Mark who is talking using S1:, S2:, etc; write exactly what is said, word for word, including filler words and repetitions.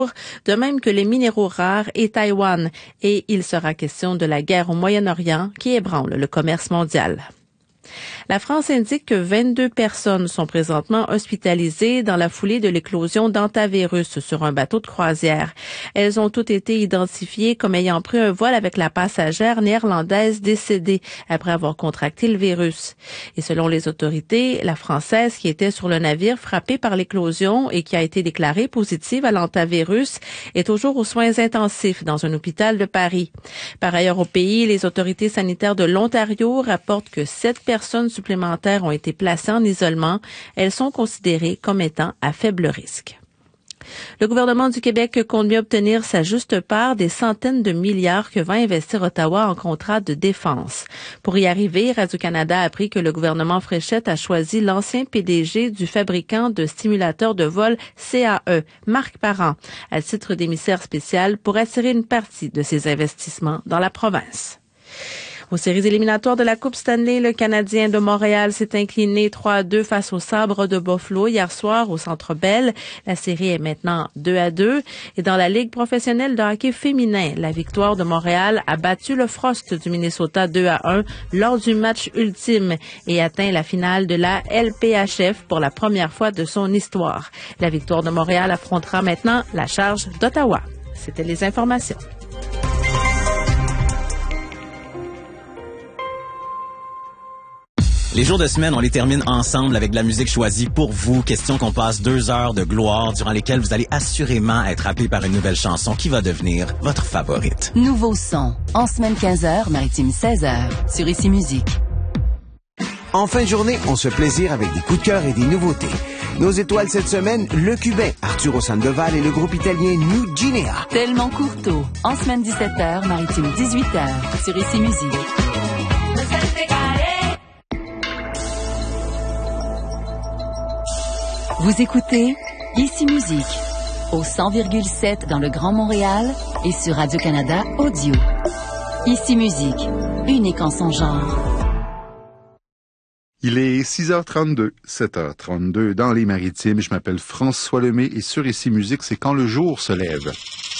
S1: de même que les minéraux rares et Taïwan. Et il sera question de la guerre au Moyen-Orient qui ébranle le commerce mondial. La France indique que vingt-deux personnes sont présentement hospitalisées dans la foulée de l'éclosion d'hantavirus sur un bateau de croisière. Elles ont toutes été identifiées comme ayant pris un vol avec la passagère néerlandaise décédée après avoir contracté le virus. Et selon les autorités, la Française qui était sur le navire frappé par l'éclosion et qui a été déclarée positive à l'hantavirus est toujours aux soins intensifs dans un hôpital de Paris. Par ailleurs, au pays, les autorités sanitaires de l'Ontario rapportent que sept personnes supplémentaires ont été placées en isolement. Elles sont considérées comme étant à faible risque. Le gouvernement du Québec compte bien obtenir sa juste part des centaines de milliards que va investir Ottawa en contrat de défense. Pour y arriver, Radio-Canada a appris que le gouvernement Fréchette a choisi l'ancien P D G du fabricant de stimulateurs de vol C A E, Marc Parent, à titre d'émissaire spécial pour attirer une partie de ses investissements dans la province. Aux séries éliminatoires de la Coupe Stanley, le Canadien de Montréal s'est incliné trois à deux face aux Sabres de Buffalo hier soir au Centre Bell. La série est maintenant deux à deux. Et dans la Ligue professionnelle de hockey féminin, la victoire de Montréal a battu le Frost du Minnesota deux à un lors du match ultime et atteint la finale de la L P H F pour la première fois de son histoire. La victoire de Montréal affrontera maintenant la charge d'Ottawa. C'était les informations.
S2: Les jours de semaine, on les termine ensemble avec de la musique choisie pour vous. Question qu'on passe deux heures de gloire durant lesquelles vous allez assurément être happé par une nouvelle chanson qui va devenir votre favorite.
S3: Nouveau son. En semaine quinze heures, maritime seize heures. Sur Ici Musique.
S4: En fin de journée, on se fait plaisir avec des coups de cœur et des nouveautés. Nos étoiles cette semaine, le Cubain, Arturo Sandoval et le groupe italien New Ginea.
S3: Tellement Courteau. En semaine dix-sept heures, maritime dix-huit heures. Sur Ici Musique. Vous écoutez Ici Musique au cent virgule sept dans le Grand Montréal et sur Radio-Canada Audio. Ici Musique, unique en son genre.
S5: Il est six heures trente-deux, sept heures trente-deux dans les Maritimes. Je m'appelle François Lemay et sur Ici Musique, c'est quand le jour se lève.